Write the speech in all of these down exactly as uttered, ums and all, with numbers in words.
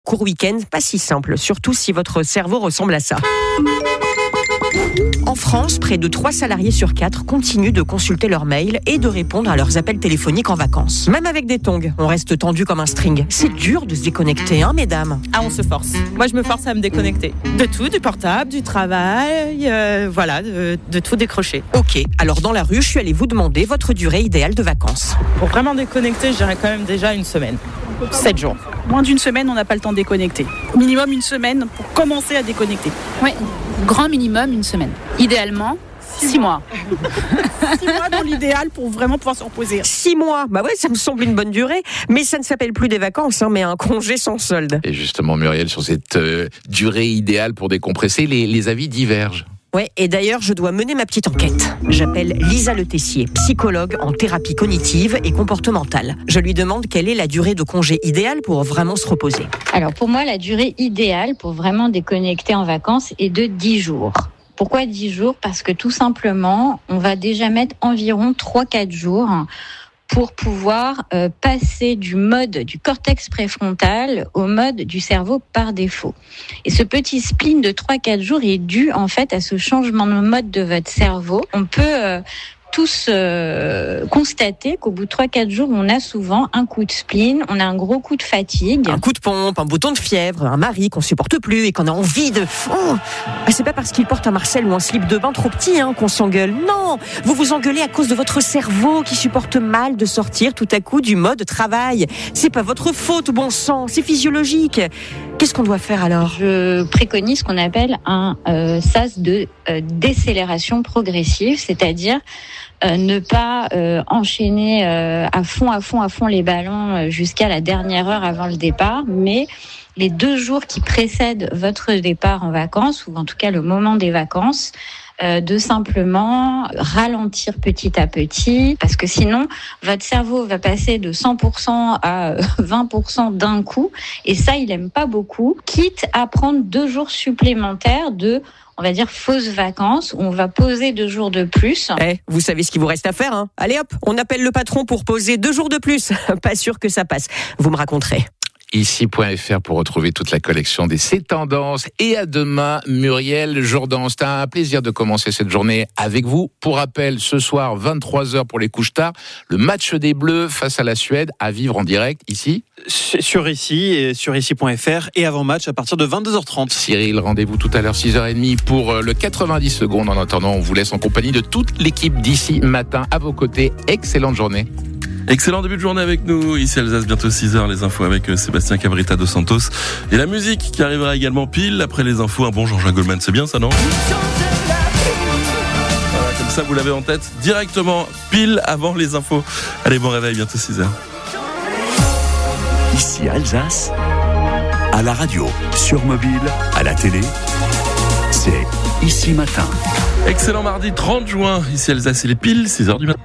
Court week-end, pas si simple, surtout si votre cerveau ressemble à ça. En France, près de trois salariés sur quatre continuent de consulter leurs mails et de répondre à leurs appels téléphoniques en vacances. Même avec des tongs, on reste tendu comme un string. C'est dur de se déconnecter, hein, mesdames? Ah, on se force. Moi, je me force à me déconnecter. De tout, du portable, du travail, euh, voilà, de, de tout décrocher. Ok, alors dans la rue, je suis allée vous demander votre durée idéale de vacances. Pour vraiment déconnecter, je dirais quand même déjà une semaine. Sept jours. Moins d'une semaine, on n'a pas le temps de déconnecter. Minimum une semaine pour commencer à déconnecter. Oui, grand minimum une semaine. Idéalement, six mois. Six mois dans l'idéal pour vraiment pouvoir se reposer. Six mois, bah ouais, ça me semble une bonne durée. Mais ça ne s'appelle plus des vacances, hein, mais un congé sans solde. Et justement, Muriel, sur cette euh, durée idéale pour décompresser, les, les avis divergent. Ouais, et d'ailleurs, je dois mener ma petite enquête. J'appelle Lisa Le Tessier, psychologue en thérapie cognitive et comportementale. Je lui demande quelle est la durée de congé idéale pour vraiment se reposer. Alors pour moi, la durée idéale pour vraiment déconnecter en vacances est de dix jours. Pourquoi dix jours ? Parce que tout simplement, on va déjà mettre environ trois à quatre jours pour pouvoir euh, passer du mode du cortex préfrontal au mode du cerveau par défaut. Et ce petit spleen de trois à quatre jours est dû en fait à ce changement de mode de votre cerveau. On peut euh, tous euh, constater qu'au bout de trois à quatre jours, on a souvent un coup de spleen, on a un gros coup de fatigue. Un coup de pompe, un bouton de fièvre, un mari qu'on supporte plus et qu'on a envie de... Oh, c'est pas parce qu'il porte un Marcel ou un slip de bain trop petit hein, qu'on s'engueule. Non, vous vous engueulez à cause de votre cerveau qui supporte mal de sortir tout à coup du mode travail. C'est pas votre faute, bon sang, c'est physiologique. Qu'est-ce qu'on doit faire alors ? Je préconise ce qu'on appelle un euh, sas de euh, décélération progressive, c'est-à-dire euh, ne pas euh, enchaîner euh, à fond, à fond, à fond les ballons euh, jusqu'à la dernière heure avant le départ, mais les deux jours qui précèdent votre départ en vacances, ou en tout cas le moment des vacances, Euh, de simplement ralentir petit à petit, parce que sinon votre cerveau va passer de cent pour cent à vingt pour cent d'un coup, et ça il aime pas beaucoup, quitte à prendre deux jours supplémentaires de, on va dire, fausses vacances, où on va poser deux jours de plus. Eh, vous savez ce qu'il vous reste à faire, hein ? Allez hop, on appelle le patron pour poser deux jours de plus. Pas sûr que ça passe. Vous me raconterez. Ici point F R pour retrouver toute la collection des C'est Tendances. Et à demain, Muriel Jourdan. C'est un plaisir de commencer cette journée avec vous. Pour rappel, ce soir, vingt-trois heures pour les couches tard, le match des Bleus face à la Suède à vivre en direct ici. Sur ici, et sur ici point F R et avant match à partir de vingt-deux heures trente. Cyril, rendez-vous tout à l'heure six heures trente pour le quatre-vingt-dix secondes. En attendant, on vous laisse en compagnie de toute l'équipe d'ici matin à vos côtés. Excellente journée. Excellent début de journée avec nous, ici Alsace, bientôt six heures, les infos avec Sébastien Cabrita dos Santos. Et la musique qui arrivera également pile après les infos. Un bon Jean-Jacques Goldman, c'est bien ça, non ? Voilà, comme ça vous l'avez en tête, directement pile avant les infos. Allez, bon réveil, bientôt six heures. Ici Alsace, à la radio, sur mobile, à la télé, c'est Ici Matin. Excellent mardi trente juin, ici Alsace, il est pile six heures du matin.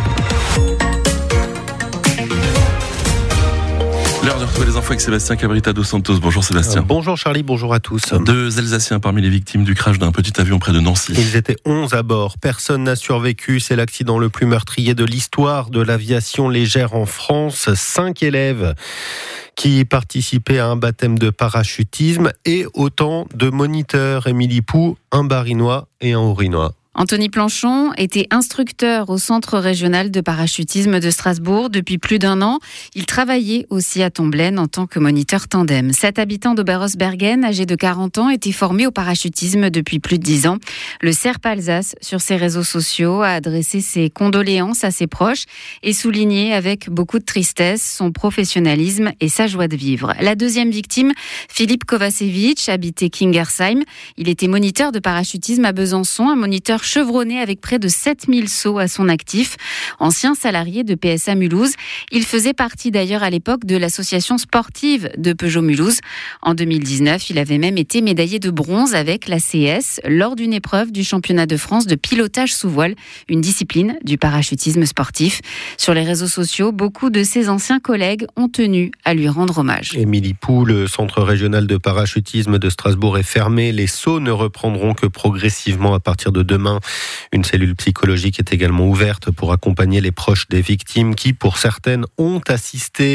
L'heure de retrouver les infos avec Sébastien Cabrita dos Santos. Bonjour Sébastien. Euh, bonjour Charlie, bonjour à tous. Deux Alsaciens parmi les victimes du crash d'un petit avion près de Nancy. Ils étaient onze à bord. Personne n'a survécu. C'est l'accident le plus meurtrier de l'histoire de l'aviation légère en France. Cinq élèves qui participaient à un baptême de parachutisme et autant de moniteurs. Émilie Pou, un Barinois et un Haurinois. Anthony Planchon était instructeur au Centre régional de parachutisme de Strasbourg depuis plus d'un an. Il travaillait aussi à Tomblaine en tant que moniteur tandem. Cet habitant d'Oberhausbergen, âgé de quarante ans, était formé au parachutisme depuis plus de dix ans. Le C E R P Alsace, sur ses réseaux sociaux, a adressé ses condoléances à ses proches et souligné avec beaucoup de tristesse son professionnalisme et sa joie de vivre. La deuxième victime, Philippe Kovacevic, habitait Kingersheim. Il était moniteur de parachutisme à Besançon, un moniteur chevronné avec près de sept mille sauts à son actif. Ancien salarié de P S A Mulhouse, il faisait partie d'ailleurs à l'époque de l'association sportive de Peugeot Mulhouse. En deux mille dix-neuf, il avait même été médaillé de bronze avec la C S lors d'une épreuve du championnat de France de pilotage sous voile, une discipline du parachutisme sportif. Sur les réseaux sociaux, beaucoup de ses anciens collègues ont tenu à lui rendre hommage. Émilie Pou, le centre régional de parachutisme de Strasbourg est fermé. Les sauts ne reprendront que progressivement à partir de demain demain. Une cellule psychologique est également ouverte pour accompagner les proches des victimes qui, pour certaines, ont assisté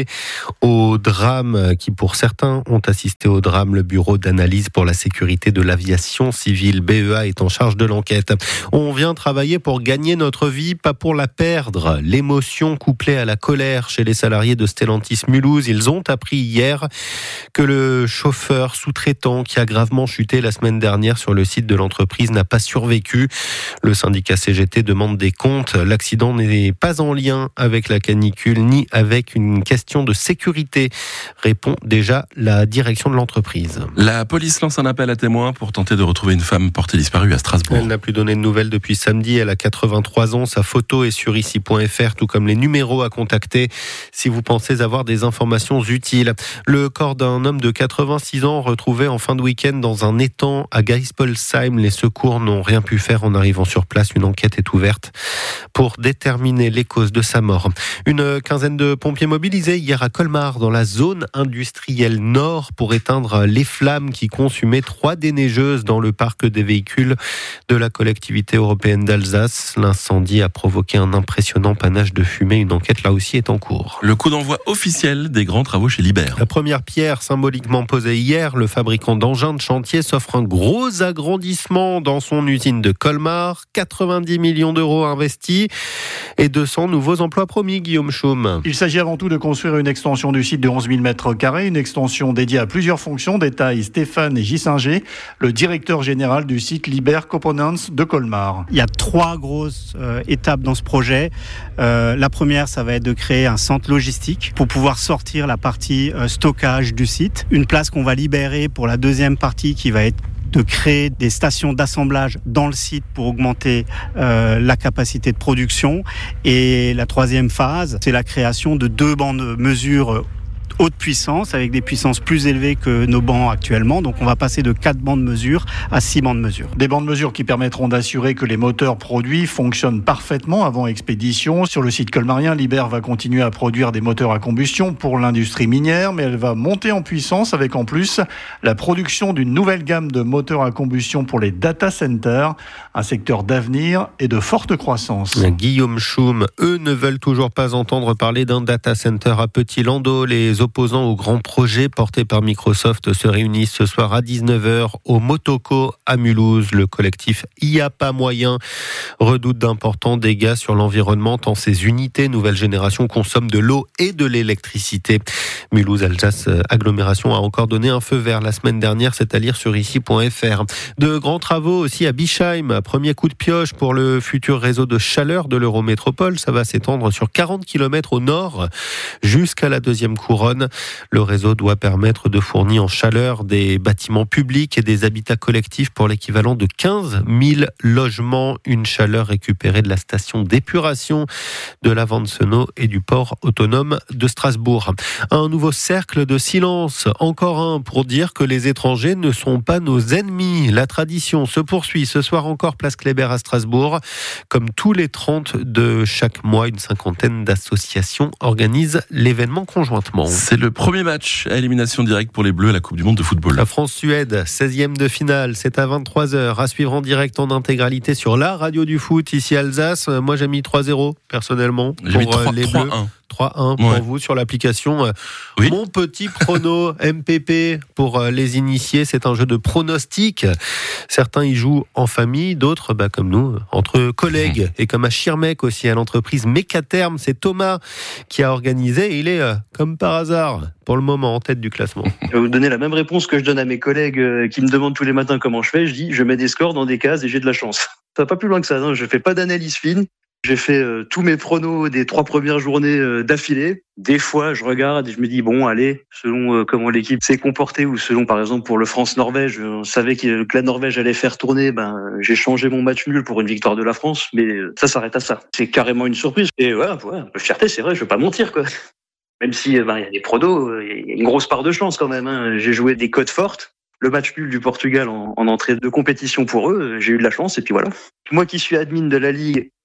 au drame, qui, pour certains, ont assisté au drame. Le Bureau d'analyse pour la sécurité de l'aviation civile, B E A, est en charge de l'enquête. On vient travailler pour gagner notre vie, pas pour la perdre. L'émotion couplée à la colère chez les salariés de Stellantis Mulhouse. Ils ont appris hier que le chauffeur sous-traitant qui a gravement chuté la semaine dernière sur le site de l'entreprise n'a pas survécu. Le syndicat C G T demande des comptes. L'accident n'est pas en lien avec la canicule ni avec une question de sécurité, répond déjà la direction de l'entreprise. La police lance un appel à témoins pour tenter de retrouver une femme portée disparue à Strasbourg. Elle n'a plus donné de nouvelles depuis samedi. Elle a quatre-vingt-trois ans. Sa photo est sur ici point f r, tout comme les numéros à contacter si vous pensez avoir des informations utiles. Le corps d'un homme de quatre-vingt-six ans retrouvé en fin de week-end dans un étang à Geispolsheim. Les secours n'ont rien pu faire en arrivant sur place. Une enquête est ouverte pour déterminer les causes de sa mort. Une quinzaine de pompiers mobilisés hier à Colmar, dans la zone industrielle nord, pour éteindre les flammes qui consumaient trois déneigeuses dans le parc des véhicules de la collectivité européenne d'Alsace. L'incendie a provoqué un impressionnant panache de fumée. Une enquête là aussi est en cours. Le coup d'envoi officiel des grands travaux chez Liebherr. La première pierre symboliquement posée hier, le fabricant d'engins de chantier s'offre un gros agrandissement dans son usine de Colmar. quatre-vingt-dix millions d'euros investis et deux cents nouveaux emplois promis, Guillaume Chaume. Il s'agit avant tout de construire une extension du site de onze mille mètres carrés, une extension dédiée à plusieurs fonctions, détaille Stéphane Gissinger, le directeur général du site Liebherr Components de Colmar. Il y a trois grosses euh, étapes dans ce projet. Euh, la première, ça va être de créer un centre logistique pour pouvoir sortir la partie euh, stockage du site. Une place qu'on va libérer pour la deuxième partie qui va être de créer des stations d'assemblage dans le site pour augmenter euh, la capacité de production. Et la troisième phase, c'est la création de deux bancs de mesure haute puissance, avec des puissances plus élevées que nos bancs actuellement. Donc on va passer de quatre bancs de mesure à six bancs de mesure. Des bancs de mesure qui permettront d'assurer que les moteurs produits fonctionnent parfaitement avant expédition. Sur le site colmarien, Liebherr va continuer à produire des moteurs à combustion pour l'industrie minière, mais elle va monter en puissance avec en plus la production d'une nouvelle gamme de moteurs à combustion pour les data centers, un secteur d'avenir et de forte croissance. Guillaume Chaume, eux ne veulent toujours pas entendre parler d'un data center à Petit-Landau. Les opposants au grand projet porté par Microsoft se réunissent ce soir à dix-neuf heures au Motoko à Mulhouse. Le collectif Y a pas moyen redoute d'importants dégâts sur l'environnement tant ces unités nouvelle génération consomment de l'eau et de l'électricité. Mulhouse Alsace Agglomération a encore donné un feu vert la semaine dernière, c'est à lire sur ici point f r. De grands travaux aussi à Bischheim, premier coup de pioche pour le futur réseau de chaleur de l'Eurométropole. Ça va s'étendre sur quarante kilomètres au nord jusqu'à la deuxième couronne. Le réseau doit permettre de fournir en chaleur des bâtiments publics et des habitats collectifs pour l'équivalent de quinze mille logements. Une chaleur récupérée de la station d'épuration de la Vansenau et du port autonome de Strasbourg. Un nouveau cercle de silence, encore un pour dire que les étrangers ne sont pas nos ennemis. La tradition se poursuit ce soir encore place Kléber à Strasbourg. Comme tous les trente de chaque mois, une cinquantaine d'associations organisent l'événement conjointement. C'est le premier match à élimination directe pour les Bleus à la Coupe du Monde de football. La France-Suède, seizième de finale, c'est à vingt-trois heures. À suivre en direct en intégralité sur la radio du foot ici à Alsace. Moi j'ai mis trois zéro personnellement j'ai pour mis trois, les trois, Bleus. un. trois un pour ouais. vous sur l'application. Oui. Mon petit prono M P P pour les initiés, c'est un jeu de pronostic. Certains y jouent en famille, d'autres bah, comme nous, entre collègues. Mmh. Et comme à Schirmeck aussi, à l'entreprise Mécaterm, c'est Thomas qui a organisé. Il est, comme par hasard, pour le moment en tête du classement. Je vais vous donner la même réponse que je donne à mes collègues qui me demandent tous les matins comment je fais. Je dis, je mets des scores dans des cases et j'ai de la chance. Ça va pas plus loin que ça. Non, je fais pas d'analyse fine. J'ai fait euh, tous mes pronos des trois premières journées euh, d'affilée. Des fois, je regarde et je me dis, bon, allez, selon euh, comment l'équipe s'est comportée ou selon, par exemple, pour le France-Norvège, on savait que, que la Norvège allait faire tourner, ben, j'ai changé mon match nul pour une victoire de la France, mais euh, ça s'arrête à ça. C'est carrément une surprise. Et ouais, ouais, un peu fierté, c'est vrai, je vais pas mentir, quoi. Même si, ben, il y a des pronos, il euh, y a une grosse part de chance quand même, hein. J'ai joué des cotes fortes. Le match nul du Portugal en, en entrée de compétition pour eux, j'ai eu de la chance et puis voilà. Moi qui suis admin de la Ligue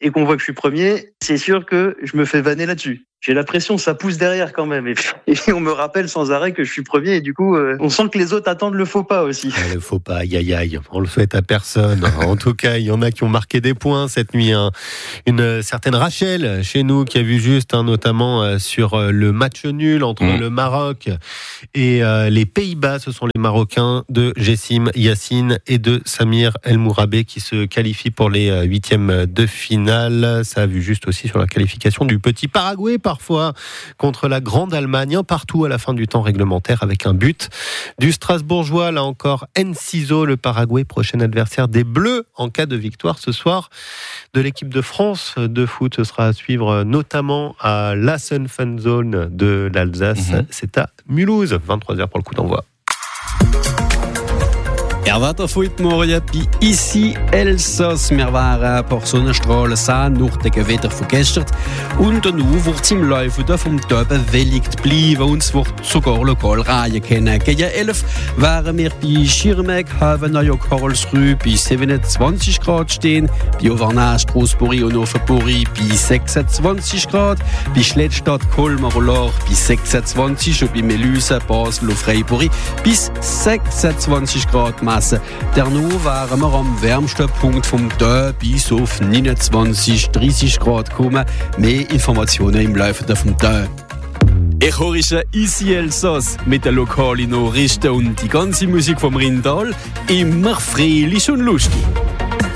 et qu'on voit que je suis premier, c'est sûr que je me fais vanner là-dessus. J'ai la pression, ça pousse derrière quand même. Et puis, et puis on me rappelle sans arrêt que je suis premier et du coup, euh, on sent que les autres attendent le faux pas aussi. Ah, le faux pas, aïe aïe aïe, on le souhaite à personne. En tout cas, il y en a qui ont marqué des points cette nuit. Hein. Une certaine Rachel chez nous qui a vu juste, hein, notamment euh, sur euh, le match nul entre mmh. le Maroc et euh, les Pays-Bas. Ce sont les Marocains de Jessim Yassine et de Samir El Mourabé qui se qualifient pour les euh, huitièmes de finale. Ça a vu juste aussi sur la qualification du petit Paraguay parfois contre la grande Allemagne, un partout à la fin du temps réglementaire avec un but du Strasbourgeois. Là encore, Enciso, le Paraguay, prochain adversaire des Bleus en cas de victoire ce soir de l'équipe de France de foot. Ce sera à suivre notamment à l'Assen Fan Zone de l'Alsace. Mmh. C'est à Mulhouse, vingt-trois heures pour le coup d'envoi. Er wat voet morgen bij Ici Elsass. Wir waren per Sonnenstrahlen sehen, nach dem Gewitter von gestern. Und nu wird es im Laufe vom Tag bewölkt bleiben und es wird sogar lokal Reihen können. Gegen elf wären wir bei Schirmeck, Havenay, Karlsruhe bei siebenundzwanzig Grad stehen, bei Auvernay, Strasbourg und Offenburg bei sechsundzwanzig Grad, bei Schlettstadt, Colmar und Lach bei sechsundzwanzig und bei Meluse, Basel und Freiburg bis sechsundzwanzig Grad. Danach wären wir am wärmsten Punkt vom Tag bis auf neunundzwanzig, dreißig Grad kommen. Mehr Informationen im Laufe des Tages. Ich höre Ici Elsass mit den lokalen Nachrichten und die ganze Musik vom Rindal. Immer fröhlich und lustig.